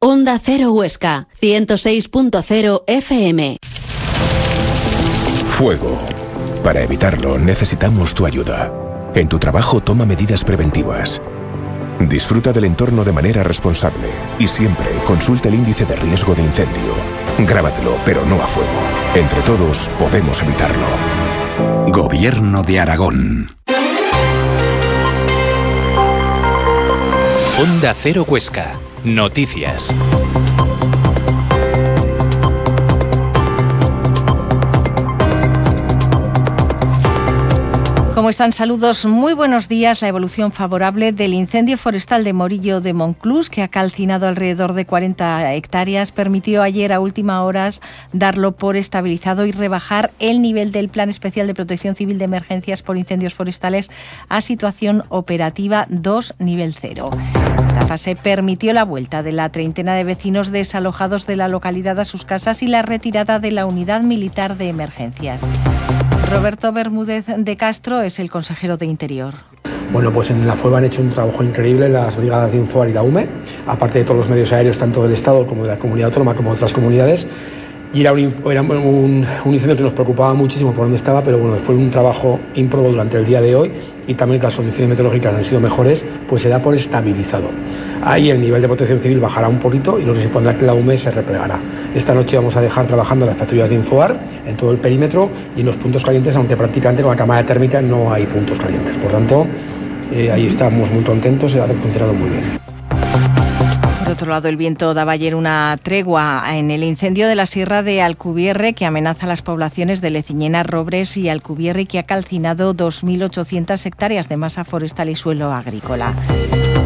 Onda Cero Huesca, 106.0 FM. Fuego. Para evitarlo necesitamos tu ayuda. En tu trabajo toma medidas preventivas. Disfruta del entorno de manera responsable y siempre consulta el índice de riesgo de incendio. Grábatelo, pero no a fuego. Entre todos podemos evitarlo. Gobierno de Aragón. Onda Cero Huesca. Noticias. ¿Cómo están? Saludos, muy buenos días. La evolución favorable del incendio forestal de Morillo de Monclús, que ha calcinado alrededor de 40 hectáreas, permitió ayer a última horas darlo por estabilizado y rebajar el nivel del Plan Especial de Protección Civil de Emergencias por Incendios Forestales a situación operativa 2, nivel 0. Esta fase permitió la vuelta de la treintena de vecinos desalojados de la localidad a sus casas y la retirada de la unidad militar de emergencias. Roberto Bermúdez de Castro es el consejero de Interior. Bueno, pues en la FUEV han hecho un trabajo increíble las brigadas de Infoar y la UME, aparte de todos los medios aéreos, tanto del Estado como de la comunidad autónoma, como de otras comunidades. Y era un incendio que nos preocupaba muchísimo por dónde estaba, pero bueno, después de un trabajo ímprobo durante el día de hoy y también que las condiciones meteorológicas han sido mejores, pues se da por estabilizado. Ahí el nivel de protección civil bajará un poquito y lo que se pondrá que la UME se replegará. Esta noche vamos a dejar trabajando las patrullas de Infoar en todo el perímetro y en los puntos calientes, aunque prácticamente con la cámara térmica no hay puntos calientes. Por tanto, ahí estamos muy contentos, se ha funcionado muy bien. Por otro lado, el viento daba ayer una tregua en el incendio de la Sierra de Alcubierre, que amenaza las poblaciones de Leciñena, Robres y Alcubierre, y que ha calcinado 2.800 hectáreas de masa forestal y suelo agrícola.